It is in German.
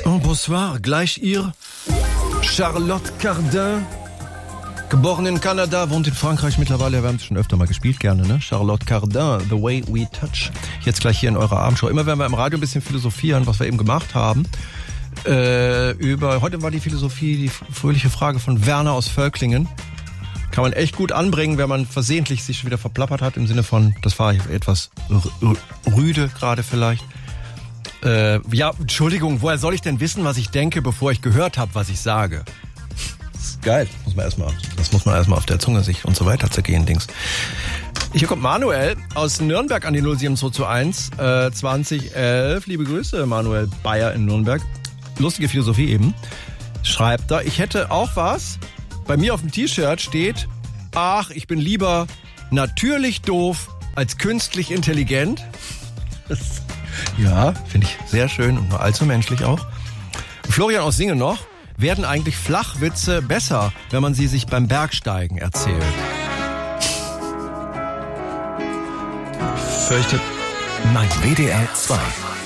Bonsoir, gleich ihr. Charlotte Cardin, geboren in Kanada, wohnt in Frankreich mittlerweile. Wir haben es schon öfter mal gespielt, gerne, ne? Charlotte Cardin, The Way We Touch. Jetzt gleich hier in eurer Abendshow. Immer wenn wir im Radio ein bisschen philosophieren, was wir eben gemacht haben. Heute war die Philosophie, die fröhliche Frage von Werner aus Völklingen. Kann man echt gut anbringen, wenn man versehentlich sich wieder verplappert hat, im Sinne von, das war etwas rüde gerade vielleicht. Ja, Entschuldigung, woher soll ich denn wissen, was ich denke, bevor ich gehört habe, was ich sage? Das ist geil. Das muss man erstmal auf der Zunge sich und so weiter zergehen, Dings. Hier kommt Manuel aus Nürnberg an die 07221 2011. Liebe Grüße, Manuel Bayer in Nürnberg. Lustige Philosophie eben. Schreibt da, ich hätte auch was. Bei mir auf dem T-Shirt steht, ach, ich bin lieber natürlich doof als künstlich intelligent. Ja, finde ich sehr schön und nur allzu menschlich auch. Florian aus Singen noch. Werden eigentlich Flachwitze besser, wenn man sie sich beim Bergsteigen erzählt? Fürchte, nein. WDR 2